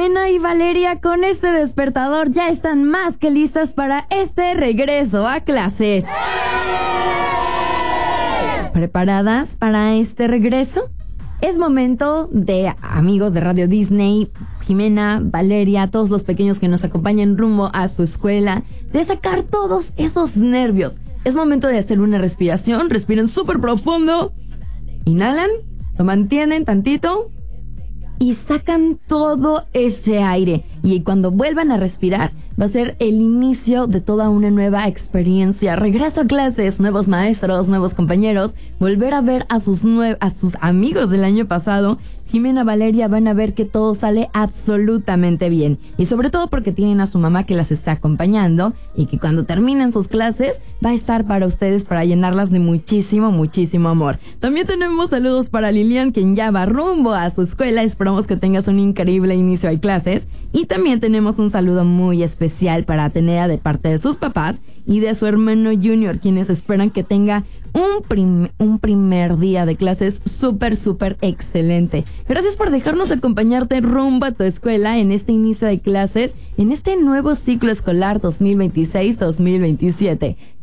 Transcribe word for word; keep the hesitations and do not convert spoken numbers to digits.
Jimena y Valeria con este despertador ya están más que listas para este regreso a clases. ¿Preparadas para este regreso? Es momento de, amigos de Radio Disney, Jimena, Valeria, todos los pequeños que nos acompañan rumbo a su escuela, de sacar todos esos nervios. Es momento de hacer una respiración. Respiren súper profundo. Inhalan, lo mantienen tantito y sacan todo ese aire. Y cuando vuelvan a respirar, va a ser el inicio de toda una nueva experiencia. Regreso a clases, nuevos maestros, nuevos compañeros, volver a ver a sus, nue- a sus amigos del año pasado. Jimena, Valeria van a ver que todo sale absolutamente bien. Y sobre todo porque tienen a su mamá que las está acompañando y que cuando terminen sus clases va a estar para ustedes para llenarlas de muchísimo, muchísimo amor. También tenemos saludos para Lilian, quien ya va rumbo a su escuela. Esperamos que tengas un increíble inicio de clases. Y también tenemos un saludo muy especial para Atenea de parte de sus papás y de su hermano Junior, quienes esperan que tenga un, prim- un primer día de clases súper, súper excelente. Gracias por dejarnos acompañarte rumbo a tu escuela en este inicio de clases, en este nuevo ciclo escolar dos mil veintiséis dos mil veintisiete.